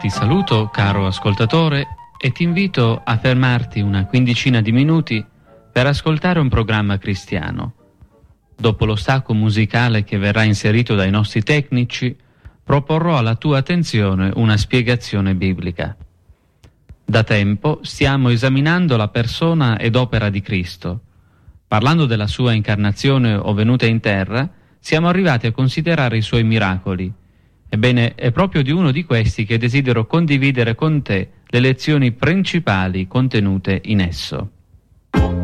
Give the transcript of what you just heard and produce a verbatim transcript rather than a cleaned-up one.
Ti saluto, caro ascoltatore, e ti invito a fermarti una quindicina di minuti per ascoltare un programma cristiano. Dopo lo stacco musicale che verrà inserito dai nostri tecnici, proporrò alla tua attenzione una spiegazione biblica. Da tempo stiamo esaminando la persona ed opera di Cristo. Parlando della sua incarnazione o venuta in terra, siamo arrivati a considerare i suoi miracoli. Ebbene, è proprio di uno di questi che desidero condividere con te le lezioni principali contenute in esso.